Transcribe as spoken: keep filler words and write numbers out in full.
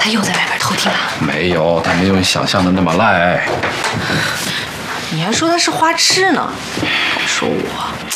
又在外边偷听了？ 没有，他没有你想象的那么赖。 你还说他是花痴呢，还说我。